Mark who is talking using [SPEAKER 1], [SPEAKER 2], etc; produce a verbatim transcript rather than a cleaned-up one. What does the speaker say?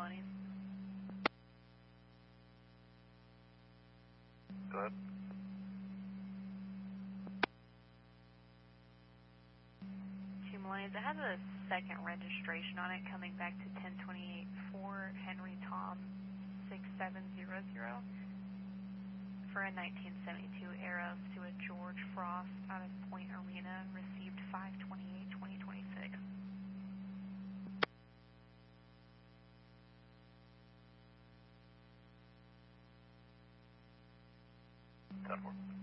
[SPEAKER 1] Maloney's.
[SPEAKER 2] Go ahead.
[SPEAKER 1] Two Maloney's. It has a second registration on it coming back to ten twenty-eight for Henry Tom six seven zero zero for a nineteen seventy-two Eros to a George Frost out of Point Arena, received five twenty-eight twenty twenty-six.
[SPEAKER 2] ten four.